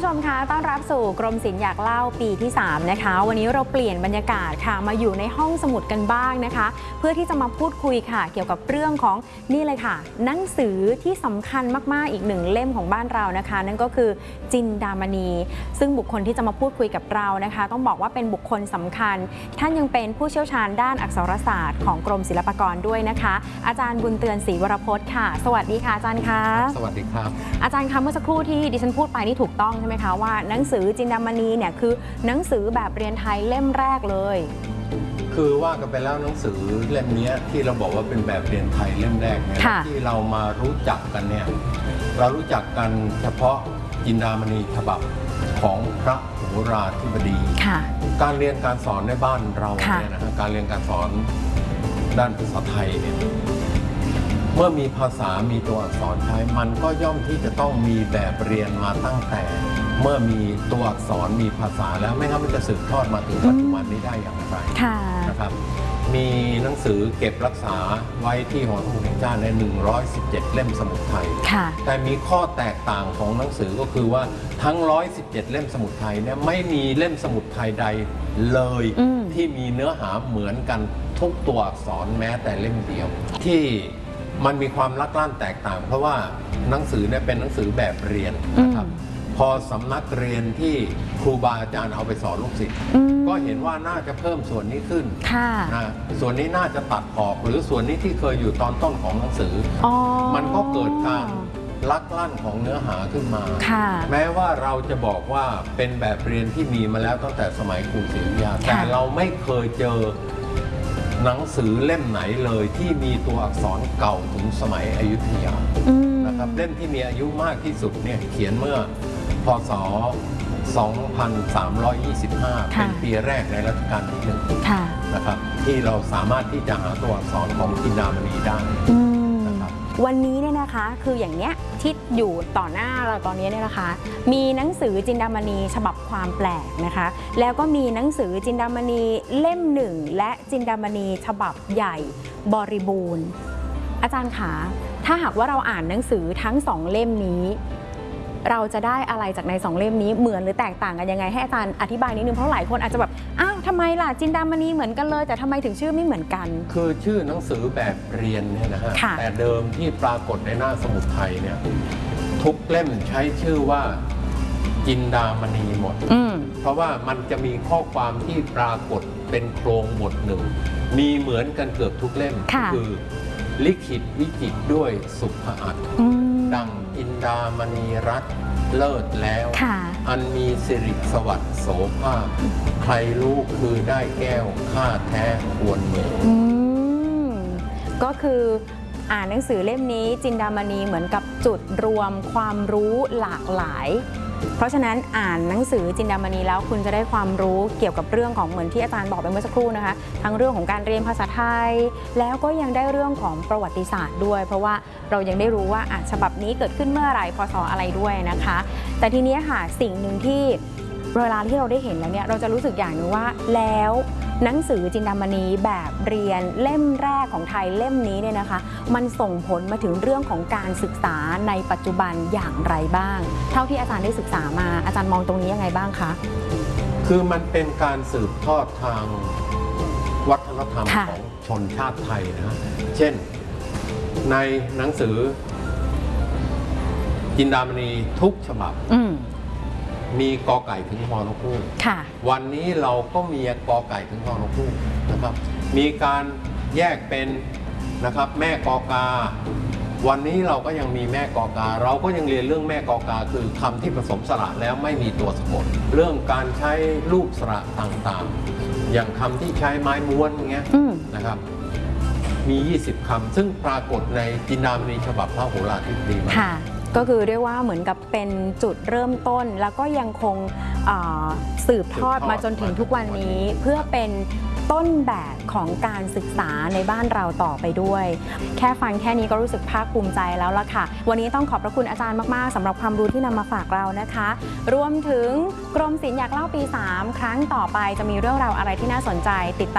ผู้ชมคะต้อนรับสู่กรมศิลป์อยากเล่าปีที่3นะคะวันนี้เราเปลี่ยนบรรยากาศค่ะมาอยู่ในห้องสมุดกันบ้างนะคะเพื่อที่จะมาพูดคุยค่ะเกี่ยวกับเรื่องของนี่เลยค่ะหนังสือที่สำคัญมากๆอีกหนึ่งเล่มของบ้านเรานะคะนั่นก็คือจินดามณีซึ่งบุคคลที่จะมาพูดคุยกับเรานะคะต้องบอกว่าเป็นบุคคลสำคัญท่านยังเป็นผู้เชี่ยวชาญด้านอักษรศาสตร์ของกรมศิลปากรด้วยนะคะอาจารย์บุญเตือนศรีวรพจน์ค่ะสวัสดีค่ะอาจารย์คะสวัสดีครับอาจารย์คะเมื่อสักครู่ที่ดิฉันพูดไปนี่ถูกต้องใช่ไหมคะว่าหนังสือจินดามณีเนี่ยคือหนังสือแบบเรียนไทยเล่มแรกเลยคือว่ากันไปแล้วหนังสือเล่มนี้ที่เราบอกว่าเป็นแบบเรียนไทยเล่มแรกเนี่ยที่เรามารู้จักกันเนี่ยเรารู้จักกันเฉพาะจินดามณีฉบับของพระโหราธิบดีการเรียนการสอนในบ้านเราเนี่ยนะการเรียนการสอนด้านภาษาไทยเนี่ยเมื่อมีภาษามีตัวอักษรใช้มันก็ย่อมที่จะต้องมีแบบเรียนมาตั้งแต่เมื่อมีตัวอักษรมีภาษาแล้วไม่งั้นมันจะสืบทอดมาถึงปัจจุบันนี้ได้อย่างไรนะครับมีหนังสือเก็บรักษาไว้ที่หอสมุดแห่งชาติใน117เล่มสมุดไทยแต่มีข้อแตกต่างของหนังสือก็คือว่าทั้ง117เล่มสมุดไทยเนี่ยไม่มีเล่มสมุดไทยใดเลยที่มีเนื้อหาเหมือนกันทุกตัวอักษรแม้แต่เล่มเดียวที่มันมีความลักลั่นแตกต่างเพราะว่าหนังสือเนี่ยเป็นหนังสือแบบเรียนนะครับพอสำนักเรียนที่ครูบาอาจารย์เอาไปสอนลูกศิษย์ก็เห็นว่าน่าจะเพิ่มส่วนนี้ขึ้นนะส่วนนี้น่าจะตัดออกหรือส่วนนี้ที่เคยอยู่ตอนต้นของหนังสือมันก็เกิดการลักลั่นของเนื้อหาขึ้นมาแม้ว่าเราจะบอกว่าเป็นแบบเรียนที่มีมาแล้วตั้งแต่สมัยกรุงศรีอยุธยาแต่เราไม่เคยเจอหนังสือเล่มไหนเลยที่มีตัวอักษรเก่าถึงสมัยอยุธยานะครับเล่มที่มีอายุมากที่สุดเนี่ยเขียนเมื่อพ.ศ. 2325เป็นปีแรกในรัชกาลที่1นะครับที่เราสามารถที่จะหาตัวอักษรของจินดามณีได้นะครับวันนี้เนี่ยนะคะคืออย่างเนี้ยที่อยู่ต่อหน้าเราตอนนี้เนี่ยนะคะมีหนังสือจินดามณีฉบับความแปลกนะคะแล้วก็มีหนังสือจินดามณีเล่ม1และจินดามณีฉบับใหญ่บริบูรณ์อาจารย์คะถ้าหากว่าเราอ่านหนังสือทั้ง2เล่มนี้เราจะได้อะไรจากใน2เล่มนี้เหมือนหรือแตกต่างกันยังไงให้อาจารย์อธิบายนิดนึงเพราะหลายคนอาจจะแบบอ้าวทำไมล่ะจินดามณีเหมือนกันเลยแต่ทำไมถึงชื่อไม่เหมือนกันคือชื่อหนังสือแบบเรียนเนี่ยนะฮะแต่เดิมที่ปรากฏในหน้าสมุดไทยเนี่ยทุกเล่มใช้ชื่อว่าจินดามณีหมดเพราะว่ามันจะมีข้อความที่ปรากฏเป็นโครงบทหนึ่งมีเหมือนกันเกือบทุกเล่มคือลิขิตวิจิตรด้วยสุภอัตถ์ดังจินดามณีรัตน์เลิศแล้วอันมีสิริสวัสดิ์โสภาพใครรู้คือได้แก้วค่าแท้ควรมีก็คืออ่านหนังสือเล่มนี้จินดามณีเหมือนกับจุดรวมความรู้หลากหลายเพราะฉะนั้นอ่านหนังสือจินดามณีแล้วคุณจะได้ความรู้เกี่ยวกับเรื่องของเหมือนที่อาจารย์บอกไปเมื่อสักครู่นะคะทั้งเรื่องของการเรียนภาษาไทยแล้วก็ยังได้เรื่องของประวัติศาสตร์ด้วยเพราะว่าเรายังได้รู้ว่าฉบับนี้เกิดขึ้นเมื่อไหร่พ.ศ.อะไรด้วยนะคะแต่ทีนี้ค่ะสิ่งหนึ่งที่เวลาที่เราได้เห็นแล้วเนี่ยเราจะรู้สึกอย่างนึงว่าแล้วหนังสือจินดามณีแบบเรียนเล่มแรกของไทยเล่มนี้เนี่ยนะคะมันส่งผลมาถึงเรื่องของการศึกษาในปัจจุบันอย่างไรบ้างเท่าที่อาจารย์ได้ศึกษามาอาจารย์มองตรงนี้ยังไงบ้างคะคือมันเป็นการสืบทอดทางวัฒนธรรมของชนชาติไทยนะเช่นในหนังสือจินดามณีทุกฉบับมีกอไก่ถึงฮอนกฮูกวันนี้เราก็มีกอไก่ถึงฮอนกฮูกนะครับมีการแยกเป็นนะครับแม่กอกาวันนี้เราก็ยังมีแม่กอกาเราก็ยังเรียนเรื่องแม่กอกาคือคำที่ผสมสระแล้วไม่มีตัวสะกดเรื่องการใช้รูปสระต่างๆอย่างคำที่ใช้ไม้ม้วนอย่างเงี้ยนะครับมี20คำซึ่งปรากฏในจินดามณีฉบับพระโหราธิบดีก็คือเรียกว่าเหมือนกับเป็นจุดเริ่มต้นแล้วก็ยังคงสืบทอดมาจนถึงทุกวันนี้เพื่อเป็นต้นแบบของการศึกษาในบ้านเราต่อไปด้วยแค่ฟังแค่นี้ก็รู้สึกภาคภูมิใจแล้วล่ะค่ะวันนี้ต้องขอบพระคุณอาจารย์มากๆสำหรับความรู้ที่นำมาฝากเรานะคะรวมถึงกรมศิลป์อยากเล่าปี3ครั้งต่อไปจะมีเรื่องราวอะไรที่น่าสนใจติดตาม